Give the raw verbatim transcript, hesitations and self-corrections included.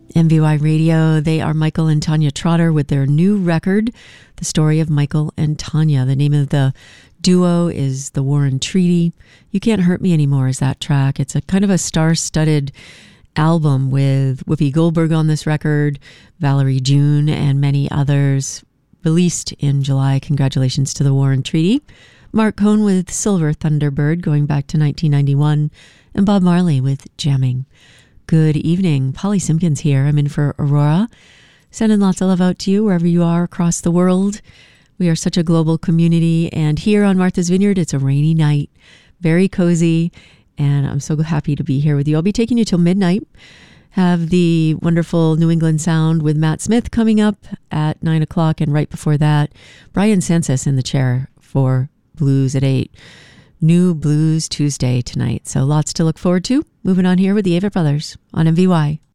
M V Y Radio. They are Michael and Tanya Trotter with their new record, The Story of Michael and Tanya. The name of the duo is The Warren Treaty. You Can't Hurt Me Anymore is that track. It's a kind of a star-studded album with Whoopi Goldberg on this record, Valerie June, and many others. Released in July. Congratulations to The Warren Treaty. Mark Cohn with Silver Thunderbird going back to nineteen ninety-one, and Bob Marley with Jamming. Good evening. Polly Simpkins here. I'm in for Aurora. Sending lots of love out to you wherever you are across the world. We are such a global community, and here on Martha's Vineyard, it's a rainy night. Very cozy, and I'm so happy to be here with you. I'll be taking you till midnight. Have the wonderful New England Sound with Matt Smith coming up at nine o'clock, and right before that, Brian Sanchez in the chair for Blues at eight. New Blues Tuesday tonight, so lots to look forward to. Moving on here with the Avett Brothers on M V Y.